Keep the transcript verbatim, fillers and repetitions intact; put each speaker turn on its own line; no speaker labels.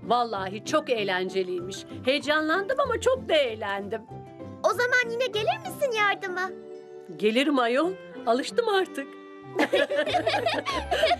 Vallahi çok eğlenceliymiş. Heyecanlandım ama çok da eğlendim.
O zaman yine gelir misin yardıma?
Gelirim ayol. Alıştım artık.